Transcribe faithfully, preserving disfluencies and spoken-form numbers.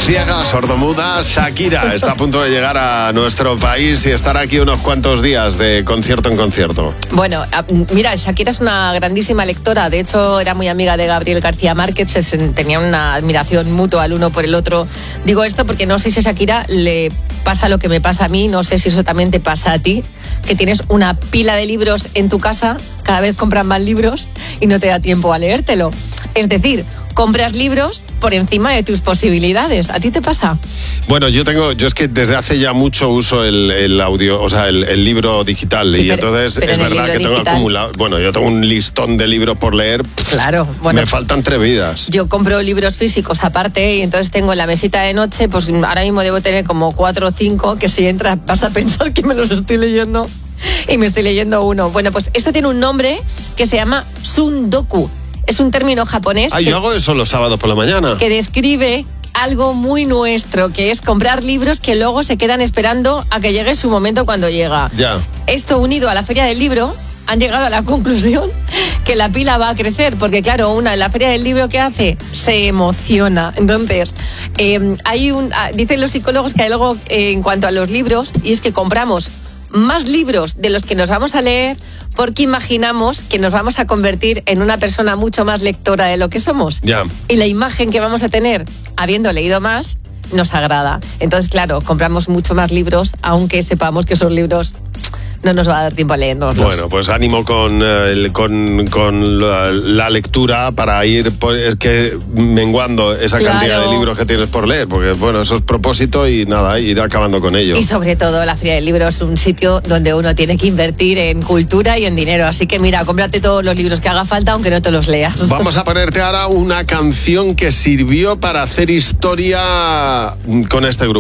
ciega, sordomuda, Shakira está a punto de llegar a nuestro país y estar aquí unos cuantos días de concierto en concierto. Bueno, mira, Shakira es una grandísima lectora. De hecho, era muy amiga de Gabriel García Márquez. Se, tenían una admiración mutua el uno por el otro. Digo esto porque no sé si a Shakira le pasa lo que me pasa a mí. No sé si eso también te pasa a ti, que tienes una pila de libros en tu casa, cada vez compras más libros y no te da tiempo a leértelo. Es decir, compras libros por encima de tus posibilidades. ¿A ti te pasa? Bueno, yo tengo, yo es que desde hace ya mucho uso el, el audio, o sea, el, el libro digital. Sí, y pero, entonces pero es verdad que tengo digital, acumulado. Bueno, yo tengo un listón de libros por leer. Claro, bueno. Me faltan tres vidas. Yo compro libros físicos aparte y entonces tengo en la mesita de noche, pues ahora mismo debo tener como cuatro o cinco que si entras vas a pensar que me los estoy leyendo y me estoy leyendo uno. Bueno, pues esto tiene un nombre que se llama Sundoku. Es un término japonés. Ah, yo hago eso los sábados por la mañana. Que describe algo muy nuestro, que es comprar libros que luego se quedan esperando a que llegue su momento cuando llega. Ya. Esto unido a la Feria del Libro, han llegado a la conclusión que la pila va a crecer, porque claro, una en la Feria del Libro, ¿qué hace? Se emociona. Entonces, eh, hay un, dicen los psicólogos que hay algo eh, en cuanto a los libros, y es que compramos más libros de los que nos vamos a leer porque imaginamos que nos vamos a convertir en una persona mucho más lectora de lo que somos. Ya. Y la imagen que vamos a tener, habiendo leído más, nos agrada. Entonces, claro, compramos mucho más libros, aunque sepamos que esos libros no nos va a dar tiempo a leernos. Bueno, pues ánimo con, eh, con, con la, la lectura para ir pues, es que menguando esa claro. cantidad de libros que tienes por leer, porque bueno, eso es propósito y nada, ir acabando con ello. Y sobre todo la Feria del Libro es un sitio donde uno tiene que invertir en cultura y en dinero, así que mira, cómprate todos los libros que haga falta aunque no te los leas. Vamos a ponerte ahora una canción que sirvió para hacer historia con este grupo.